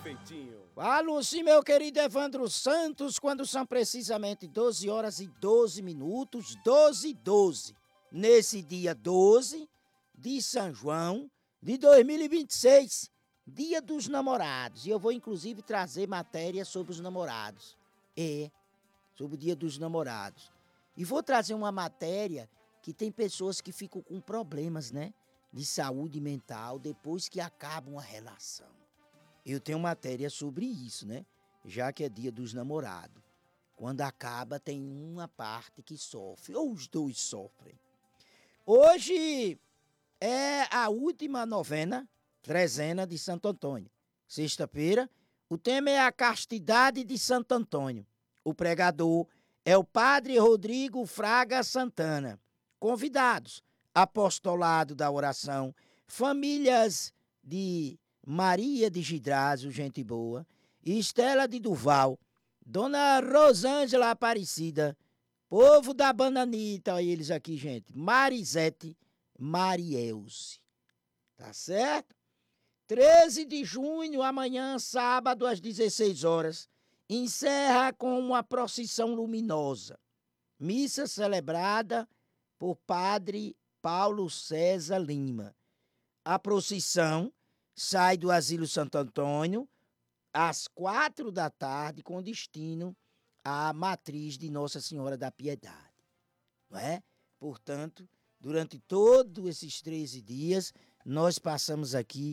Perfeitinho. Falo assim, meu querido Evandro Santos, quando são precisamente 12 horas e 12 minutos, 12 e 12. Nesse dia 12 de São João de 2026, Dia dos Namorados. E eu vou inclusive trazer matéria sobre os namorados. Sobre o Dia dos Namorados. E vou trazer uma matéria que tem pessoas que ficam com problemas, né? De saúde mental depois que acaba uma relação. Eu tenho matéria sobre isso, né? Já que é Dia dos Namorados. Quando acaba, tem uma parte que sofre, ou os dois sofrem. Hoje é a última novena, trezena de Santo Antônio. Sexta-feira, o tema é a castidade de Santo Antônio. O pregador é o Padre Rodrigo Fraga Santana. Convidados, apostolado da oração, famílias de Maria de Gidrásio, gente boa, Estela de Duval, Dona Rosângela Aparecida, povo da Bananita, olha eles aqui, gente, Marisete, Marielce, tá certo? 13 de junho, amanhã, sábado, às 16 horas, encerra com uma procissão luminosa. Missa celebrada por Padre Paulo César Lima. A procissão sai do Asilo Santo Antônio às 4 da tarde com destino à matriz de Nossa Senhora da Piedade. Não é? Portanto, durante todos esses 13 dias, nós passamos aqui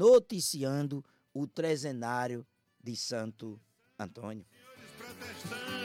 noticiando o trezenário de Santo Antônio.